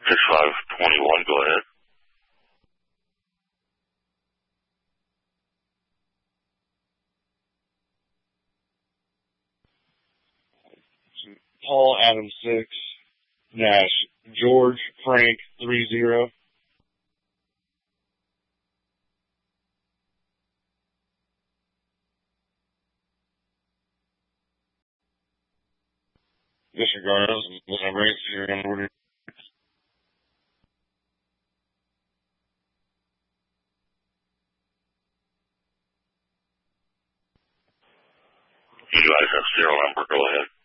6521, go ahead. Paul Adam 6, Nash George Frank 30. Disregard those numbers here in order. You guys have serial number, go ahead.